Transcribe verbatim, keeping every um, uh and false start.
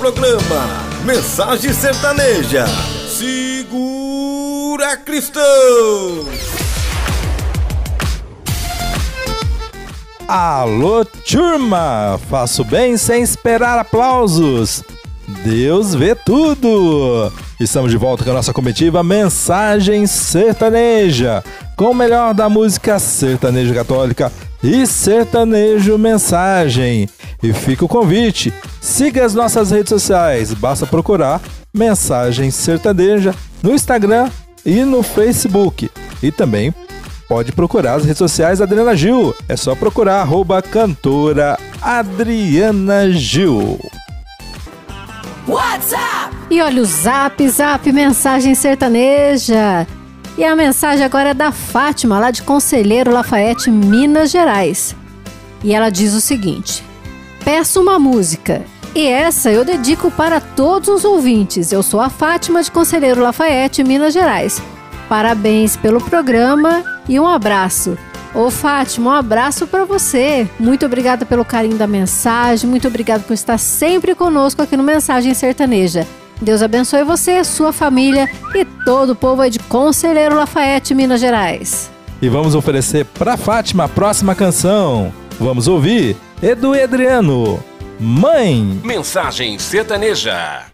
Programa Mensagem Sertaneja. Segura, cristão! Alô, turma! Faço bem sem esperar aplausos. Deus vê tudo! Estamos de volta com a nossa comitiva Mensagem Sertaneja, com o melhor da música sertaneja católica e sertanejo mensagem. E fica o convite, siga as nossas redes sociais, basta procurar Mensagem Sertaneja no Instagram e no Facebook. E também pode procurar as redes sociais da Adriana Gil, é só procurar arroba cantora Adriana Gil. WhatsApp! E olha o zap, zap, Mensagem Sertaneja. E a mensagem agora é da Fátima, lá de Conselheiro Lafayette, Minas Gerais. E ela diz o seguinte: peço uma música, e essa eu dedico para todos os ouvintes. Eu sou a Fátima de Conselheiro Lafayette, Minas Gerais. Parabéns pelo programa e um abraço. Ô Fátima, um abraço para você. Muito obrigada pelo carinho da mensagem, muito obrigada por estar sempre conosco aqui no Mensagem Sertaneja. Deus abençoe você, sua família e todo o povo aí de Conselheiro Lafayette, Minas Gerais. E vamos oferecer para Fátima a próxima canção. Vamos ouvir Edu e Adriano, Mãe. Mensagem Sertaneja.